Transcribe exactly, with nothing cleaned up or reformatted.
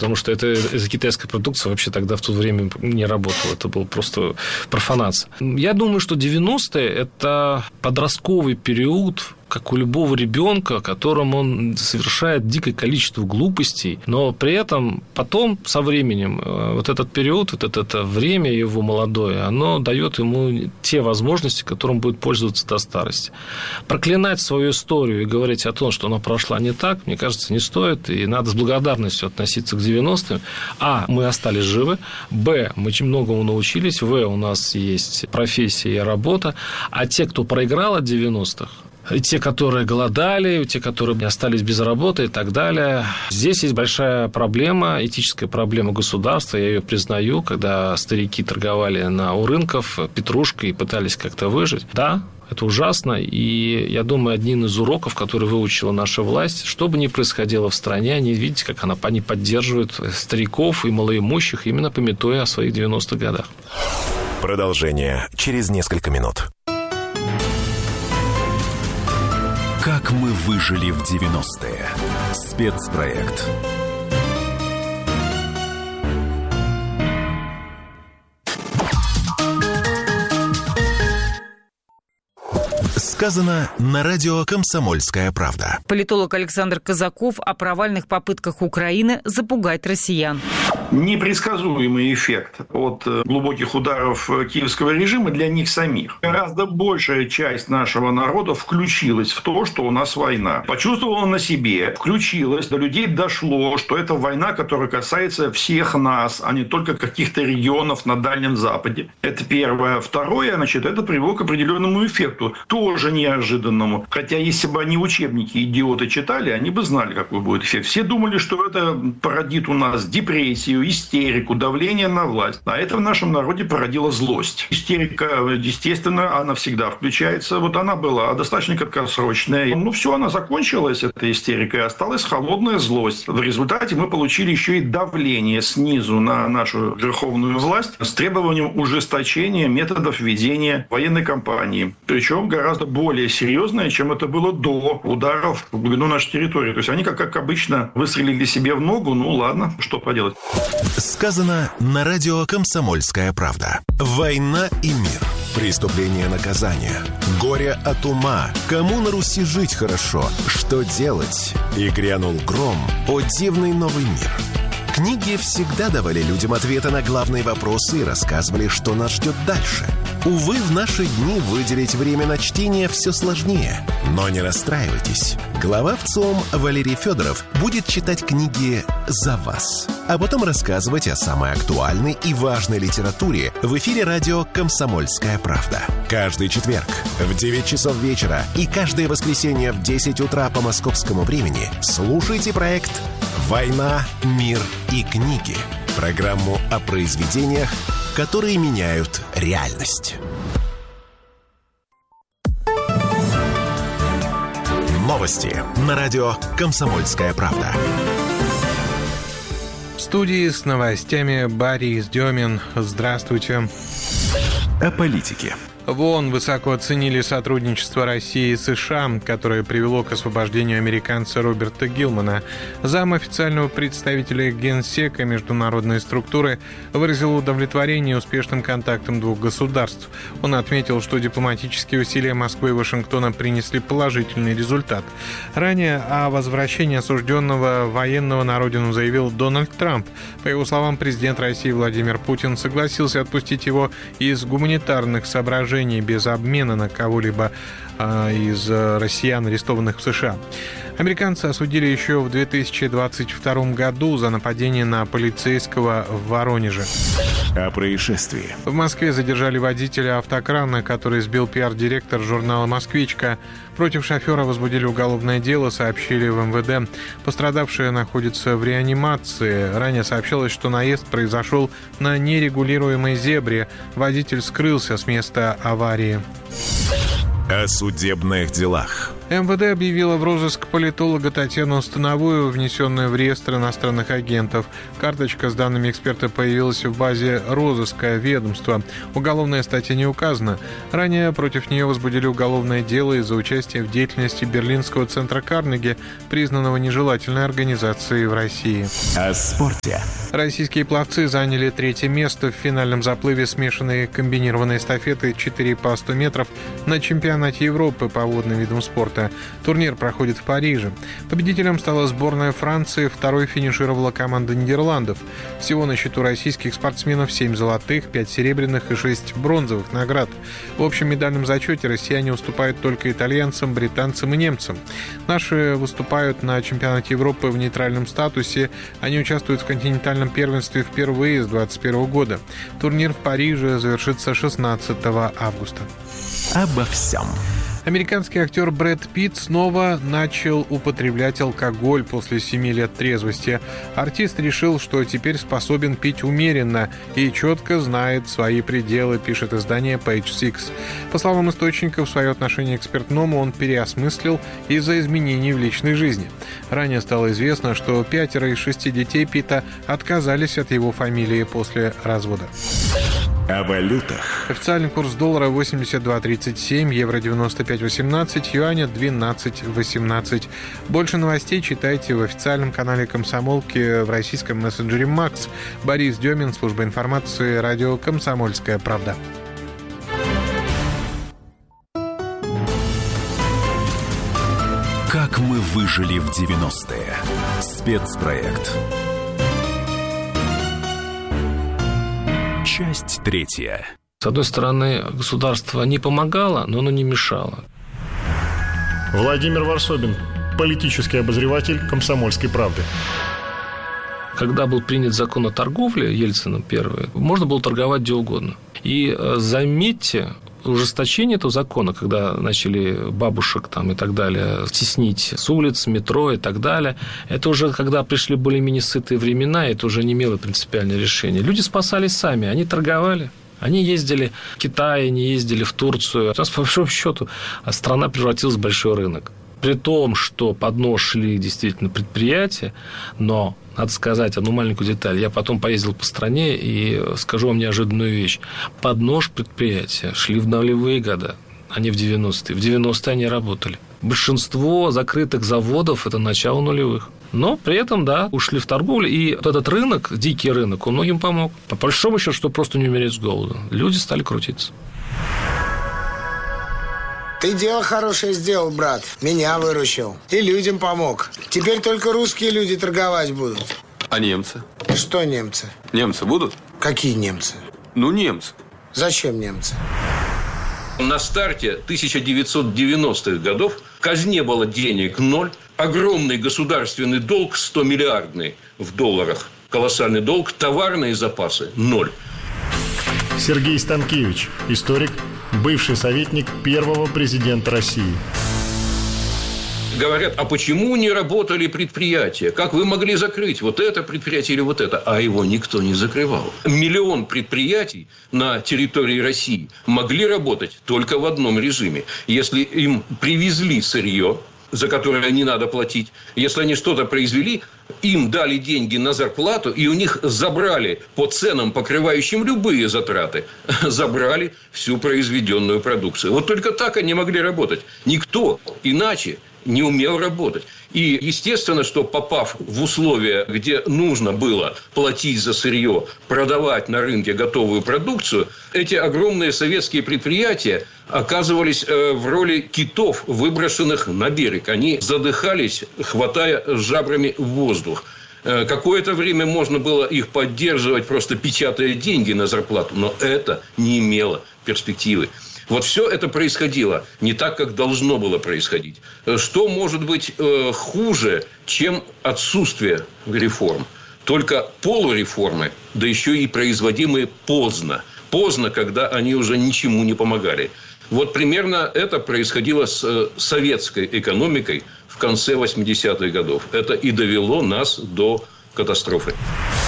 потому что это из китайской продукции вообще тогда в то время не работало. Это был просто профанация. Я думаю, что девяностые – это подростковый период, как у любого ребенка, которым он совершает дикое количество глупостей, но при этом потом, со временем, вот этот период, вот это, это время его молодое, оно дает ему те возможности, которым будет пользоваться до старости. Проклинать свою историю и говорить о том, что она прошла не так, мне кажется, не стоит, и надо с благодарностью относиться к девяностым. А, мы остались живы, б, мы очень многому научились, в, у нас есть профессия и работа, а те, кто проиграл от девяностых, и те, которые голодали, те, которые остались без работы и так далее. Здесь есть большая проблема, этическая проблема государства, я ее признаю, когда старики торговали на, у рынков петрушкой и пытались как-то выжить. Да, это ужасно, и я думаю, один из уроков, который выучила наша власть, что бы ни происходило в стране, они, видите, как она, они поддерживают стариков и малоимущих, именно памятуя о своих девяностых годах. Продолжение через несколько минут. Как мы выжили в девяностые. Спецпроект. Сказано на радио «Комсомольская правда». Политолог Александр Казаков о провальных попытках Украины запугать россиян. Непредсказуемый эффект от глубоких ударов киевского режима для них самих. Гораздо большая часть нашего народа включилась в то, что у нас война. Почувствовала на себе, включилась, до людей дошло, что это война, которая касается всех нас, а не только каких-то регионов на Дальнем Западе. Это первое. Второе, значит, это привело к определенному эффекту, тоже неожиданному. Хотя, если бы они учебники идиоты читали, они бы знали, какой будет эффект. Все думали, что это породит у нас депрессию, истерику, давление на власть. А это в нашем народе породило злость. Истерика, естественно, она всегда включается. Вот она была достаточно краткосрочная. Ну, все, она закончилась, эта истерика, и осталась холодная злость. В результате мы получили еще и давление снизу на нашу верховную власть с требованием ужесточения методов ведения военной кампании. Причем гораздо более серьезное, чем это было до ударов в глубину нашей территории. То есть они, как, как обычно, выстрелили себе в ногу. Ну, ладно, что поделать. Сказано на радио «Комсомольская правда». Война и мир. Преступление, наказание. Горе от ума. Кому на Руси жить хорошо? Что делать? И грянул гром. О дивный новый мир. Книги всегда давали людям ответы на главные вопросы и рассказывали, что нас ждет дальше. Увы, в наши дни выделить время на чтение все сложнее. Но не расстраивайтесь. Глава ВЦИОМ Валерий Федоров будет читать книги за вас, а потом рассказывать о самой актуальной и важной литературе в эфире радио «Комсомольская правда». Каждый четверг в девять часов вечера и каждое воскресенье в десять утра по московскому времени слушайте проект «Война, мир и книги». Программу о произведениях, которые меняют реальность. Новости на радио «Комсомольская правда». В студии с новостями Борис Демин. Здравствуйте. О политике. В ООН высоко оценили сотрудничество России и США, которое привело к освобождению американца Роберта Гилмана. Зам официального представителя Генсека международной структуры выразил удовлетворение успешным контактам двух государств. Он отметил, что дипломатические усилия Москвы и Вашингтона принесли положительный результат. Ранее о возвращении осужденного военного на родину заявил Дональд Трамп. По его словам, президент России Владимир Путин согласился отпустить его из гуманитарных соображений, без обмена на кого-либо а, из россиян, арестованных в США. Американцы осудили еще в две тысячи двадцать втором году за нападение на полицейского в Воронеже. О происшествии. В Москве задержали водителя автокрана, который сбил пиар-директор журнала «Москвичка». Против шофера возбудили уголовное дело, сообщили в эм вэ дэ. Пострадавший находится в реанимации. Ранее сообщалось, что наезд произошел на нерегулируемой зебре. Водитель скрылся с места аварии. О судебных делах. эм вэ дэ объявила в розыск политолога Татьяну Становую, внесенную в реестр иностранных агентов. Карточка с данными эксперта появилась в базе розыска ведомства. Уголовная статья не указана. Ранее против нее возбудили уголовное дело из-за участия в деятельности Берлинского центра Карнеги, признанного нежелательной организацией в России. О спорте. Российские пловцы заняли третье место в финальном заплыве смешанной комбинированной эстафеты четыре по сто метров на чемпионате Европы по водным видам спорта. Турнир проходит в Париже. Победителем стала сборная Франции, второй финишировала команда Нидерландов. Всего на счету российских спортсменов семь золотых, пять серебряных и шесть бронзовых наград. В общем медальном зачете россияне уступают только итальянцам, британцам и немцам. Наши выступают на чемпионате Европы в нейтральном статусе. Они участвуют в континентальном первенстве впервые с двадцать первого года. Турнир в Париже завершится шестнадцатого августа. Обо всем. Американский актер Брэд Питт снова начал употреблять алкоголь после семи лет трезвости. Артист решил, что теперь способен пить умеренно и четко знает свои пределы, пишет издание Page Six. По словам источников, свое отношение к спиртному он переосмыслил из-за изменений в личной жизни. Ранее стало известно, что пятеро из шести детей Питта отказались от его фамилии после развода. О валютах. Официальный курс доллара восемьдесят два тридцать семь, евро девяносто пять восемнадцать, юаня двенадцать восемнадцать. Больше новостей читайте в официальном канале «Комсомолки» в российском мессенджере «Макс». Борис Демин, служба информации, радио «Комсомольская правда». Как мы выжили в девяностые. Спецпроект. Часть третья. С одной стороны, государство не помогало, но оно не мешало. Владимир Варсобин, политический обозреватель «Комсомольской правды». Когда был принят закон о торговле Ельцином первый, можно было торговать где угодно. И заметьте, ужесточение этого закона, когда начали бабушек там и так далее теснить с улиц, метро и так далее, это уже когда пришли более-менее сытые времена, это уже не имело принципиальное решение. Люди спасались сами, они торговали. Они ездили в Китай, они ездили в Турцию. У нас, по большому счету, страна превратилась в большой рынок. При том, что под нож шли действительно предприятия, но, надо сказать одну маленькую деталь. Я потом поездил по стране и скажу вам неожиданную вещь. Под нож предприятия шли в нулевые годы, а не в девяностые. В девяностые они работали. Большинство закрытых заводов – это начало нулевых. Но при этом, да, ушли в торговлю, и вот этот рынок, дикий рынок, он многим помог. По большому счету, чтобы просто не умереть с голоду. Люди стали крутиться. Ты дело хорошее сделал, брат. Меня выручил. И людям помог. Теперь только русские люди торговать будут. А немцы? Что немцы? Немцы будут? Какие немцы? Ну, немцы. Зачем немцы? На старте тысяча девятьсот девяностых годов в казне было денег ноль. Огромный государственный долг, сто миллиардный в долларах. Колоссальный долг. Товарные запасы ноль. Сергей Станкевич, историк, бывший советник первого президента России. Говорят, а почему не работали предприятия? Как вы могли закрыть вот это предприятие или вот это? А его никто не закрывал. Миллион предприятий на территории России могли работать только в одном режиме. Если им привезли сырье, за которое не надо платить, если они что-то произвели, им дали деньги на зарплату, и у них забрали по ценам, покрывающим любые затраты, забрали всю произведенную продукцию. Вот только так они могли работать. Никто иначе не умел работать. И естественно, что попав в условия, где нужно было платить за сырье, продавать на рынке готовую продукцию, эти огромные советские предприятия оказывались в роли китов, выброшенных на берег. Они задыхались, хватая жабрами в воздух. Какое-то время можно было их поддерживать, просто печатая деньги на зарплату, но это не имело перспективы. Вот все это происходило не так, как должно было происходить. Что может быть э, хуже, чем отсутствие реформ? Только полуреформы, да еще и производимые поздно. Поздно, когда они уже ничему не помогали. Вот примерно это происходило с э, советской экономикой в конце восьмидесятых годов. Это и довело нас до катастрофы.